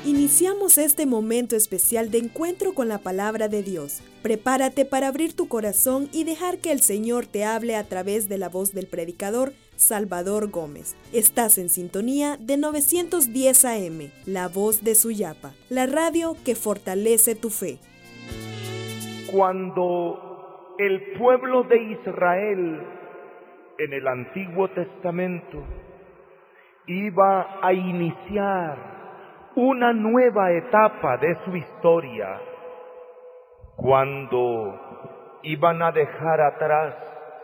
Iniciamos este momento especial de encuentro con la palabra de Dios. Prepárate para abrir tu corazón y dejar que el Señor te hable a través de la voz del predicador Salvador Gómez. Estás en sintonía de 910 AM, la voz de Suyapa, la radio que fortalece tu fe. Cuando el pueblo de Israel en el Antiguo Testamento iba a iniciar una nueva etapa de su historia, cuando iban a dejar atrás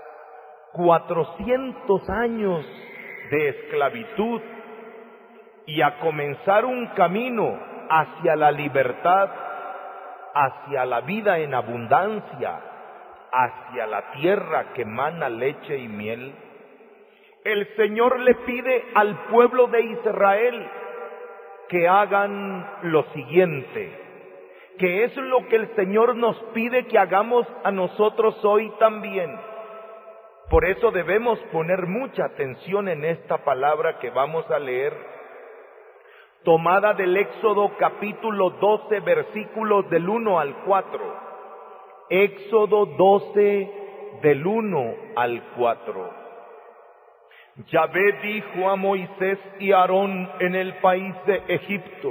400 años de esclavitud y a comenzar un camino hacia la libertad, hacia la vida en abundancia, hacia la tierra que mana leche y miel, el Señor le pide al pueblo de Israel que hagan lo siguiente, que es lo que el Señor nos pide que hagamos a nosotros hoy también. Por eso debemos poner mucha atención en esta palabra que vamos a leer, tomada del Éxodo capítulo 12, versículos del 1 al 4. Éxodo 12, del 1 al 4. Yahvé dijo a Moisés y a Aarón en el país de Egipto: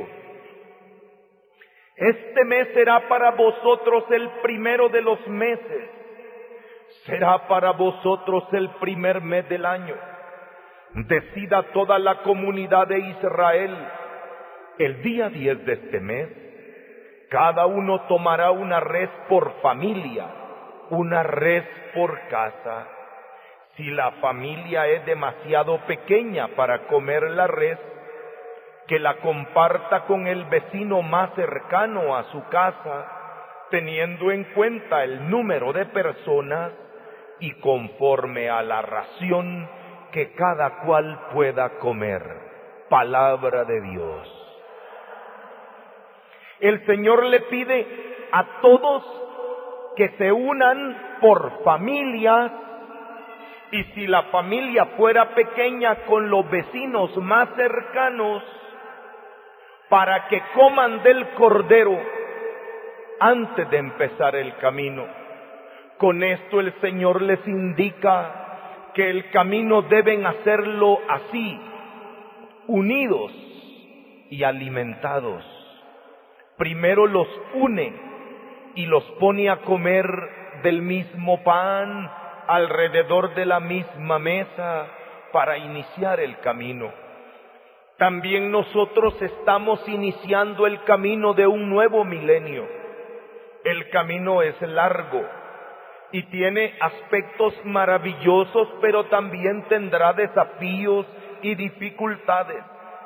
este mes será para vosotros el primero de los meses, será para vosotros el primer mes del año. Decida toda la comunidad de Israel, el día 10 de este mes, cada uno tomará una res por familia, una res por casa. Si la familia es demasiado pequeña para comer la res, que la comparta con el vecino más cercano a su casa, teniendo en cuenta el número de personas y conforme a la ración que cada cual pueda comer. Palabra de Dios. El Señor le pide a todos que se unan por familias, y si la familia fuera pequeña, con los vecinos más cercanos, para que coman del cordero antes de empezar el camino. Con esto el Señor les indica que el camino deben hacerlo así, unidos y alimentados. Primero los une y los pone a comer del mismo pan, alrededor de la misma mesa, para iniciar el camino. También nosotros estamos iniciando el camino de un nuevo milenio. El camino es largo y tiene aspectos maravillosos, pero también tendrá desafíos y dificultades.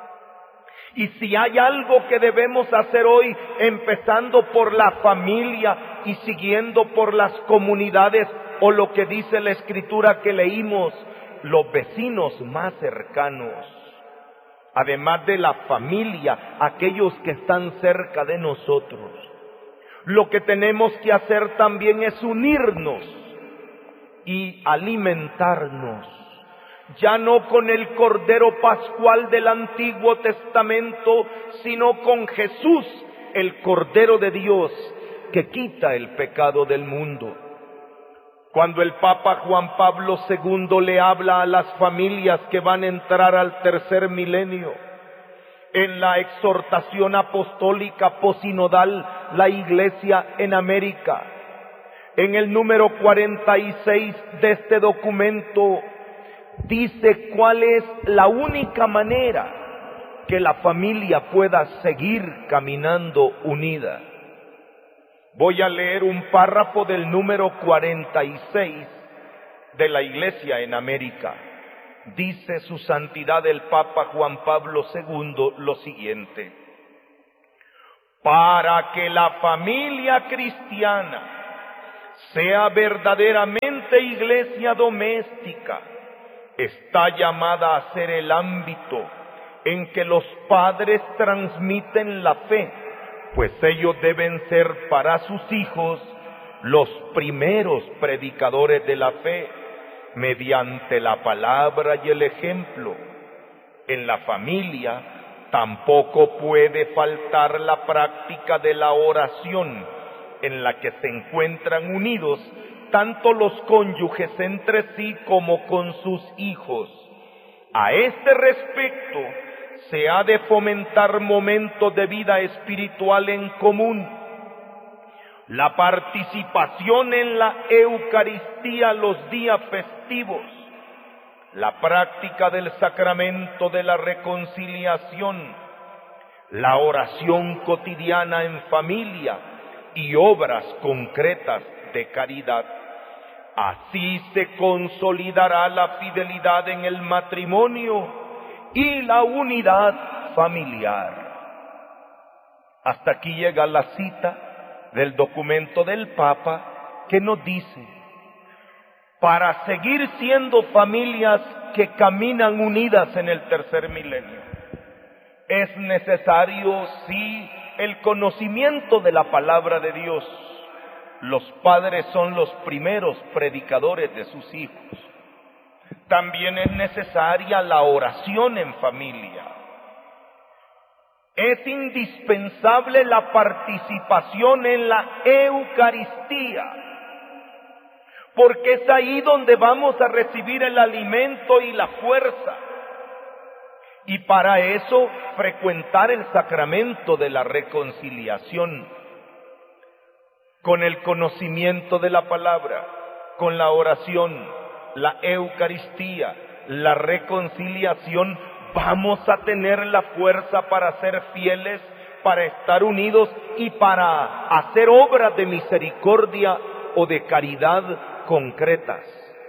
Y si hay algo que debemos hacer hoy, empezando por la familia y siguiendo por las comunidades, o lo que dice la Escritura que leímos, los vecinos más cercanos, además de la familia, aquellos que están cerca de nosotros. Lo que tenemos que hacer también es unirnos y alimentarnos, ya no con el Cordero Pascual del Antiguo Testamento, sino con Jesús, el Cordero de Dios, que quita el pecado del mundo. Cuando el Papa Juan Pablo II le habla a las familias que van a entrar al tercer milenio, en la exhortación apostólica posinodal, la Iglesia en América, en el número 46 de este documento, dice cuál es la única manera que la familia pueda seguir caminando unida. Voy a leer un párrafo del número 46 de la Iglesia en América. Dice su santidad el Papa Juan Pablo II lo siguiente: para que la familia cristiana sea verdaderamente iglesia doméstica, está llamada a ser el ámbito en que los padres transmiten la fe, pues ellos deben ser para sus hijos los primeros predicadores de la fe, mediante la palabra y el ejemplo. En la familia, Tampoco puede faltar la práctica de la oración, en la que se encuentran unidos tanto los cónyuges entre sí como con sus hijos. A este respecto, se ha de fomentar momentos de vida espiritual en común, la participación en la Eucaristía los días festivos, la práctica del sacramento de la reconciliación, la oración cotidiana en familia y obras concretas de caridad. Así se consolidará la fidelidad en el matrimonio y la unidad familiar. Hasta aquí llega la cita del documento del Papa, que nos dice: para seguir siendo familias que caminan unidas en el tercer milenio, es necesario, sí, el conocimiento de la palabra de Dios. Los padres son los primeros predicadores de sus hijos. También es necesaria la oración en familia. Es indispensable la participación en la Eucaristía, porque es ahí donde vamos a recibir el alimento y la fuerza. Y para eso, frecuentar el sacramento de la reconciliación, con el conocimiento de la palabra, con la oración, la Eucaristía, la reconciliación, vamos a tener la fuerza para ser fieles, para estar unidos y para hacer obras de misericordia o de caridad concretas.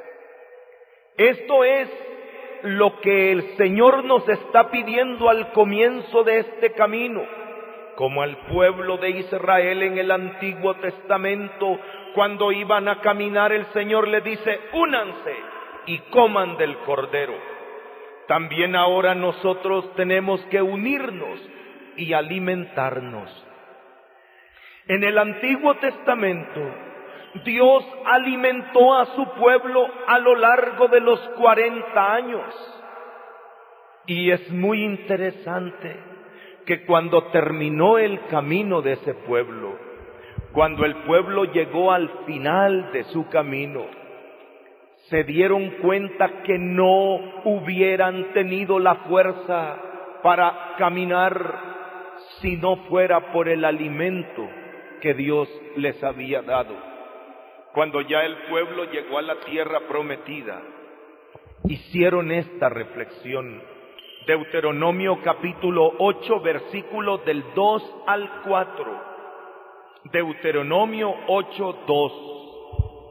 Esto es lo que el Señor nos está pidiendo al comienzo de este camino. Como al pueblo de Israel en el Antiguo Testamento, cuando iban a caminar, el Señor les dice: únanse y coman del Cordero. También ahora nosotros tenemos que unirnos y alimentarnos. En el Antiguo Testamento, Dios alimentó a su pueblo a lo largo de los 40 años. Y es muy interesante que cuando terminó el camino de ese pueblo, cuando el pueblo llegó al final de su camino, se dieron cuenta que no hubieran tenido la fuerza para caminar si no fuera por el alimento que Dios les había dado. Cuando ya el pueblo llegó a la tierra prometida, hicieron esta reflexión. Deuteronomio capítulo 8, versículos del 2 al 4. Deuteronomio 8, 2.